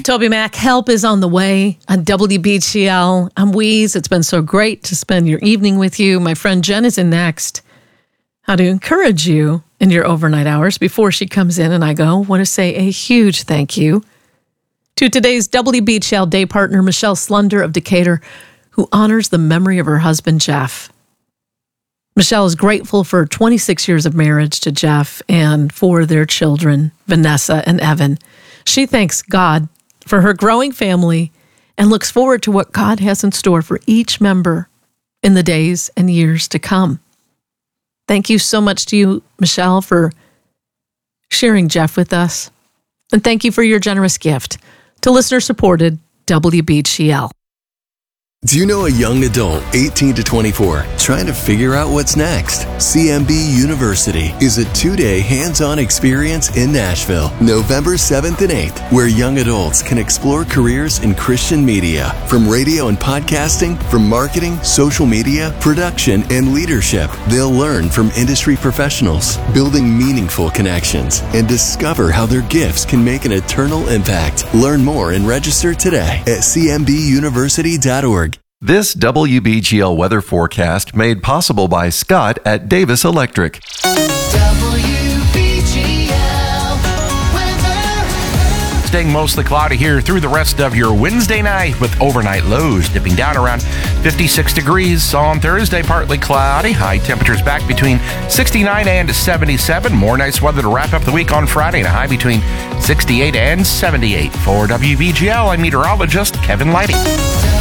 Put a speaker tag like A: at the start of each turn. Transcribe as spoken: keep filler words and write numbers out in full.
A: Toby Mac. Help is on the way on W B G L. I'm Weeze. It's been so great to spend your evening with you. My friend Jen is in next. How to encourage you in your overnight hours before she comes in and I go, want to say a huge thank you to today's W B G L day partner, Michelle Slunder of Decatur, who honors the memory of her husband, Jeff. Michelle is grateful for twenty-six years of marriage to Jeff and for their children, Vanessa and Evan. She thanks God for her growing family and looks forward to what God has in store for each member in the days and years to come. Thank you so much to you, Michelle, for sharing Jeff with us. And thank you for your generous gift to listener-supported W B G L.
B: Do you know a young adult, eighteen to twenty-four, trying to figure out what's next? C M B University is a two-day hands-on experience in Nashville, November seventh and eighth, where young adults can explore careers in Christian media, from radio and podcasting, from marketing, social media, production, and leadership. They'll learn from industry professionals, building meaningful connections, and discover how their gifts can make an eternal impact. Learn more and register today at c m b university dot org.
C: This W B G L weather forecast made possible by Scott at Davis Electric.
D: W B G L weather.
E: Staying mostly cloudy here through the rest of your Wednesday night with overnight lows dipping down around fifty-six degrees. On Thursday, partly cloudy. High temperatures back between sixty-nine and seventy-seven. More nice weather to wrap up the week on Friday and a high between sixty-eight and seventy-eight. For W B G L, I'm meteorologist Kevin Lighty.